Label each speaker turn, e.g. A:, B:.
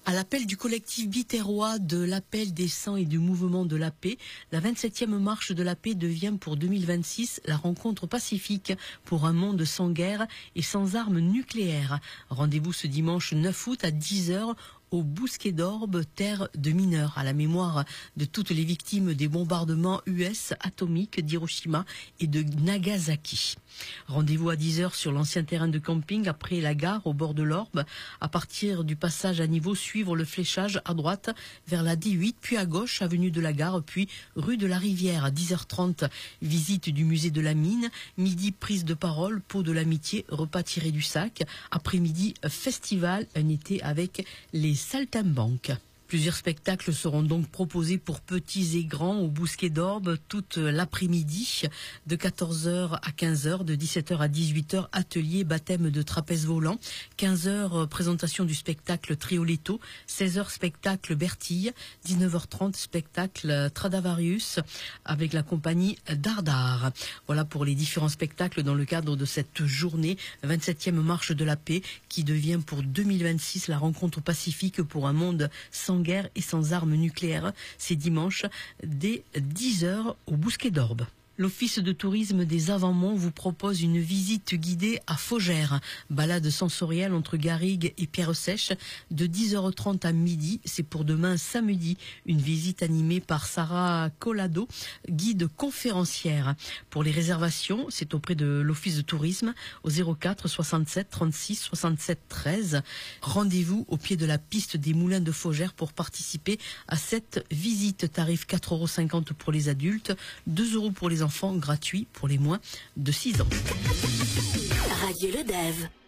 A: À l'appel du collectif biterrois de l'appel des saints et du mouvement de la paix, la 27e marche de la paix devient pour 2026 la rencontre pacifique pour un monde sans guerre et sans armes nucléaires. Rendez-vous ce dimanche 9 août à 10h au Bousquet d'Orbe, terre de mineurs, à la mémoire de toutes les victimes des bombardements US atomiques d'Hiroshima et de Nagasaki. Rendez-vous à 10h sur l'ancien terrain de camping après la gare au bord de l'Orbe. À partir du passage à niveau, suivre le fléchage à droite vers la D8, puis à gauche, avenue de la Gare, puis rue de la Rivière. À 10h30, visite du musée de la mine. Midi, prise de parole, pot de l'amitié, repas tiré du sac. Après-midi, festival, un été avec les saltimbanques. Plusieurs spectacles seront donc proposés pour petits et grands au Bousquet d'Orbe toute l'après-midi, de 14h à 15h, de 17h à 18h, atelier baptême de trapèze volant, 15h présentation du spectacle Trioletto, 16h spectacle Bertille, 19h30 spectacle Tradavarius avec la compagnie Dardar. Voilà pour les différents spectacles dans le cadre de cette journée 27e marche de la paix qui devient pour 2026 la rencontre pacifique pour un monde sans guerre et sans armes nucléaires. C'est dimanche dès 10h au Bousquet d'Orbe. L'Office de tourisme des Avants-Monts vous propose une visite guidée à Faugères. Balade sensorielle entre Garrigues et Pierre-Sèche de 10h30 à midi. C'est pour demain samedi. Une visite animée par Sarah Collado, guide conférencière. Pour les réservations, c'est auprès de l'Office de tourisme au 04 67 36 67 13. Rendez-vous au pied de la piste des Moulins de Faugères pour participer à cette visite. Tarif 4,50 € pour les adultes, 2 € pour les enfants, gratuit pour les moins de 6 ans.
B: Radio Le Dev.